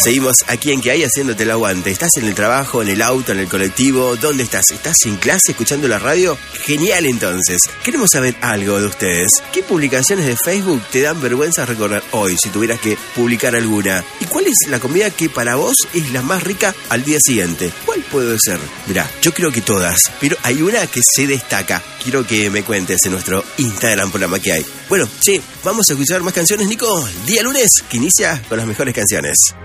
Seguimos aquí en Que Hay haciéndote el aguante. ¿Estás en el trabajo, en el auto, en el colectivo? ¿Dónde estás? ¿Estás en clase escuchando la radio? Genial, entonces. Queremos saber algo de ustedes. ¿Qué publicaciones de Facebook te dan vergüenza recordar hoy, si tuvieras que publicar alguna? ¿Y cuál es la comida que para vos es la más rica al día siguiente? ¿Cuál puede ser? Mirá, yo creo que todas, pero hay una que se destaca. Quiero que me cuentes en nuestro Instagram programa Que Hay. Bueno, vamos a escuchar más canciones, Nico. Día lunes, que inicia con las mejores canciones.